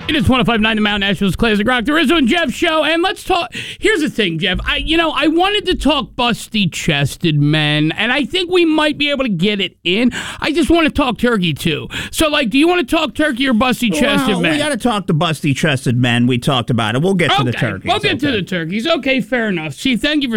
It is 105.9 The Mount Nationals Classic Rock. The Rizzo and Jeff show. And let's talk. Here's the thing, Jeff. I wanted to talk busty-chested men, and I think we might be able to get it in. I just want to talk turkey, too. So, do you want to talk turkey or busty-chested men? We got to talk to busty-chested men. We talked about it. We'll get to the turkeys. We'll get to the turkeys. Okay, fair enough. See, thank you for